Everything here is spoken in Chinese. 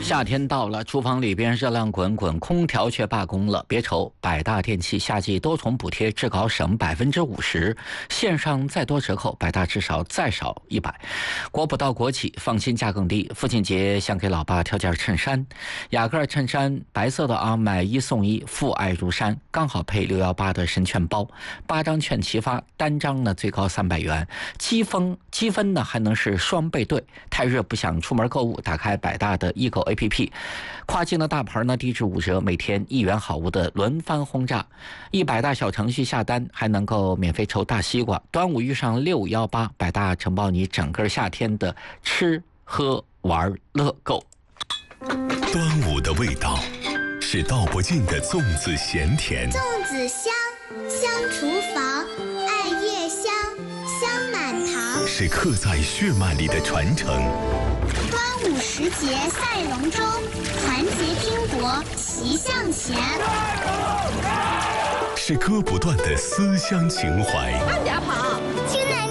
夏天到了，厨房里边热浪滚滚，空调却罢工了。别愁，百大电器夏季多重补贴，至高省50%，线上再多折扣，百大至少再少100。国补到国企，放心价更低。父亲节想给老爸挑件衬衫，雅戈尔衬衫，白色的啊，买1送1，父爱如山，刚好配618的神券包，8张券齐发，单张呢最高300元，积分呢还能是双倍兑。太热不想出门购物，打开百大的易购 APP， 跨境的大牌呢低至5折，每天1元好物的轮番轰炸。100大小程序下单还能够免费抽大西瓜。端午遇上618，百大承包你整个夏天的吃喝玩乐购。 端午的味道是道不尽的粽子咸甜， 粽子香，香厨房，爱夜香，香满堂， 是刻在血脉里的传承。 端午时节赛龙舟，团结拼搏齐向前， 是割不断的思乡情怀。 慢点跑。